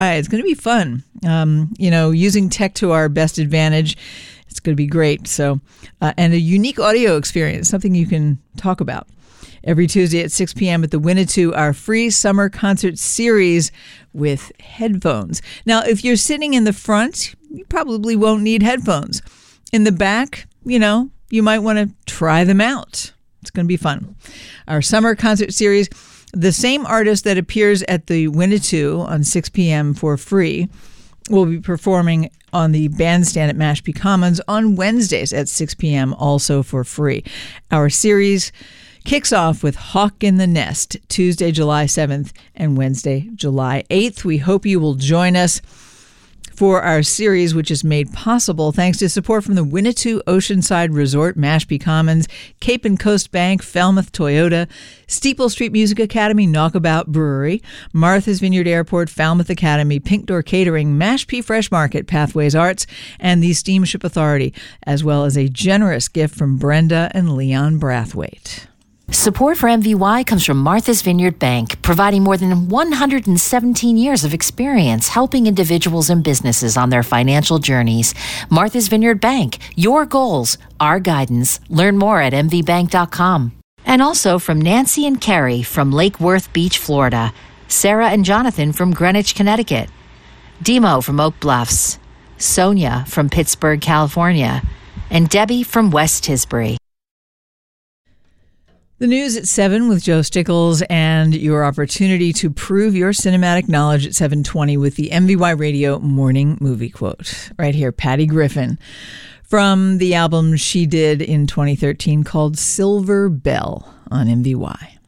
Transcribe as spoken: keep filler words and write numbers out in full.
Right, it's going to be fun. Um, you know, using tech to our best advantage. It's going to be great. So, uh, and a unique audio experience, something you can talk about. Every Tuesday at six p.m. at the Winnetou, our free summer concert series with headphones. Now, if you're sitting in the front, you probably won't need headphones. In the back, you know, you might want to try them out. It's going to be fun. Our summer concert series, the same artist that appears at the Winnetou on six p.m. for free will be performing on the bandstand at Mashpee Commons on Wednesdays at six p.m. also for free. Our series kicks off with Hawk in the Nest, Tuesday, July seventh and Wednesday, July eighth. We hope you will join us for our series, which is made possible thanks to support from the Winnetou Oceanside Resort, Mashpee Commons, Cape and Coast Bank, Falmouth Toyota, Steeple Street Music Academy, Knockabout Brewery, Martha's Vineyard Airport, Falmouth Academy, Pink Door Catering, Mashpee Fresh Market, Pathways Arts, and the Steamship Authority, as well as a generous gift from Brenda and Leon Brathwaite. Support for M V Y comes from Martha's Vineyard Bank, providing more than one hundred seventeen years of experience helping individuals and businesses on their financial journeys. Martha's Vineyard Bank, your goals, our guidance. Learn more at m v bank dot com. And also from Nancy and Carrie from Lake Worth Beach, Florida. Sarah and Jonathan from Greenwich, Connecticut. Demo from Oak Bluffs. Sonia from Pittsburgh, California. And Debbie from West Tisbury. The news at seven with Joe Stickles and your opportunity to prove your cinematic knowledge at seven twenty with the M V Y Radio Morning Movie Quote. Right here, Patty Griffin from the album she did in twenty thirteen called Silver Bell on M V Y.